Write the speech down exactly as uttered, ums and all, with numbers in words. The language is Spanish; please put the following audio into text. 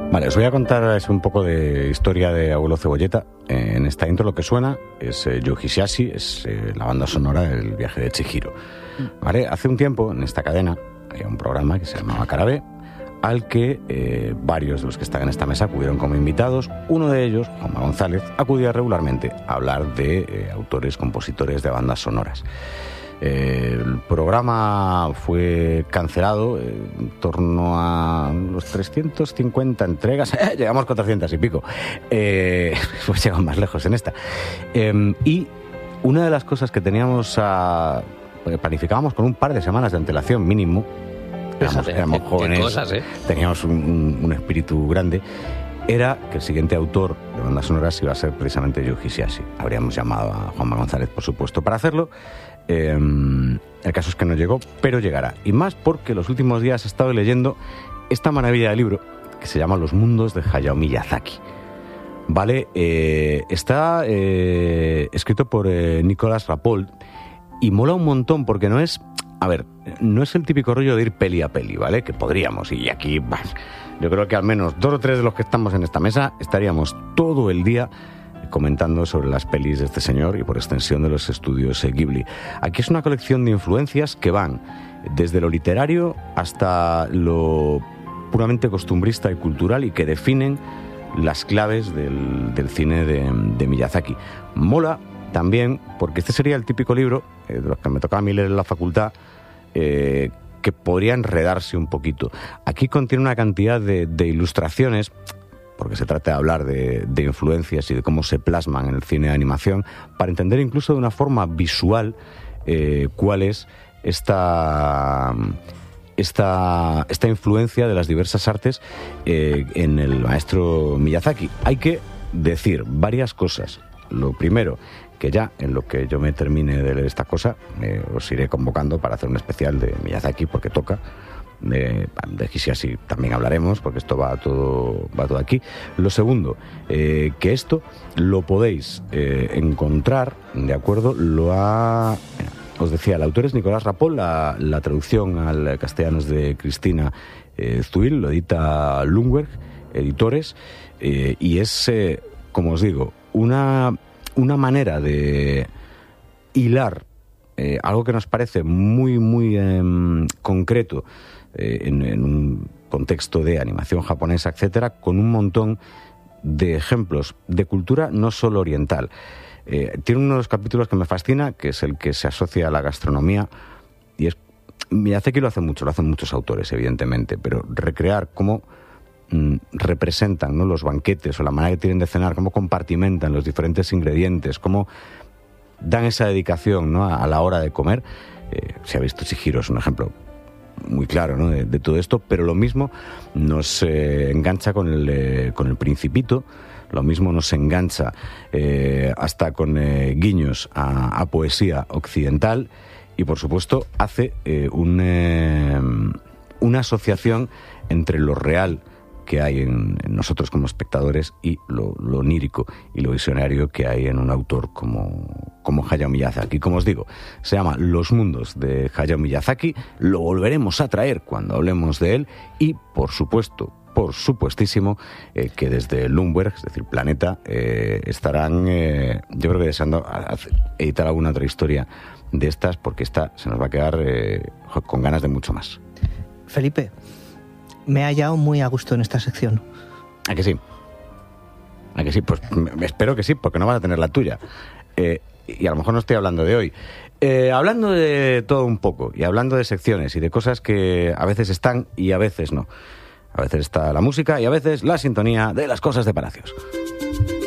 Vale, os voy a contar es un poco de historia de Abuelo Cebolleta. Eh, en esta intro lo que suena es eh, Yu Hisaishi, es eh, la banda sonora del viaje de Chihiro. Vale, hace un tiempo en esta cadena había un programa que se llamaba Cara B, al que eh, varios de los que están en esta mesa acudieron como invitados. Uno de ellos, Juanma González, acudía regularmente a hablar de eh, autores, compositores de bandas sonoras. Eh, el programa fue cancelado eh, en torno a los trescientas cincuenta entregas. Eh, llegamos cuatrocientas y pico. Eh, pues llegamos más lejos en esta. Eh, y una de las cosas que teníamos a, planificábamos con un par de semanas de antelación mínimo. Éramos, éramos jóvenes, cosas, ¿eh? Teníamos un, un, un espíritu grande. Era que el siguiente autor de bandas sonoras iba a ser precisamente Yu Hisaishi. Habríamos llamado a Juanma González, por supuesto, para hacerlo. Eh, el caso es que no llegó, pero llegará. Y más porque los últimos días he estado leyendo esta maravilla de libro que se llama Los mundos de Hayao Miyazaki. Vale, eh, está eh, escrito por eh, Nicolas Rapold y mola un montón porque no es... A ver, no es el típico rollo de ir peli a peli, ¿vale? Que podríamos, y aquí bah, yo creo que al menos dos o tres de los que estamos en esta mesa estaríamos todo el día comentando sobre las pelis de este señor y por extensión de los estudios Ghibli. Aquí es una colección de influencias que van desde lo literario hasta lo puramente costumbrista y cultural y que definen las claves del, del cine de, de Miyazaki. Mola también porque este sería el típico libro eh, de los que me tocaba a mí leer en la facultad, eh, que podría enredarse un poquito. Aquí contiene una cantidad de, de ilustraciones, porque se trata de hablar de, de influencias y de cómo se plasman en el cine de animación, para entender incluso de una forma visual eh, cuál es esta, esta, esta influencia de las diversas artes eh, en el maestro Miyazaki. Hay que decir varias cosas. Lo primero, que ya en lo que yo me termine de leer esta cosa, eh, os iré convocando para hacer un especial de Miyazaki, porque toca. De, de Hisaishi también hablaremos, porque esto va todo, va todo aquí. Lo segundo, eh, que esto lo podéis eh, encontrar, ¿de acuerdo? Lo ha... Os decía, el autor es Nicolas Rapold, la, la traducción al castellano es de Cristina eh, Zuil, lo edita Lundberg Editores, eh, y es, eh, como os digo, una, una manera de hilar eh, algo que nos parece muy, muy eh, concreto eh, en, en un contexto de animación japonesa, etcétera, con un montón de ejemplos de cultura no solo oriental. Eh, tiene uno de los capítulos que me fascina, que es el que se asocia a la gastronomía, y es Miyazaki lo hace mucho, lo hacen muchos autores, evidentemente, pero recrear cómo mm, representan, ¿no?, los banquetes o la manera que tienen de cenar, cómo compartimentan los diferentes ingredientes, cómo dan esa dedicación, ¿no?, a, a la hora de comer. Eh, se ha visto Chihiro, es un ejemplo muy claro, ¿no?, de, de todo esto, pero lo mismo nos eh, engancha con el, eh, con el Principito. Lo mismo nos engancha eh, hasta con eh, guiños a, a poesía occidental y, por supuesto, hace eh, un, eh, una asociación entre lo real que hay en, en nosotros como espectadores y lo, lo onírico y lo visionario que hay en un autor como, como Hayao Miyazaki. Como os digo, se llama Los mundos de Hayao Miyazaki. Lo volveremos a traer cuando hablemos de él y, por supuesto, por supuestísimo, eh, que desde Lundberg, es decir, Planeta, eh, estarán, eh, yo creo que deseando hacer, editar alguna otra historia de estas, porque esta se nos va a quedar eh, con ganas de mucho más. Felipe, me he hallado muy a gusto en esta sección. ¿A que sí? ¿A que sí? Pues me, espero que sí, porque no vas a tener la tuya. Eh, y a lo mejor no estoy hablando de hoy. Eh, hablando de todo un poco, y hablando de secciones y de cosas que a veces están y a veces no. A veces está la música y a veces la sintonía de Las Cosas de Palacios.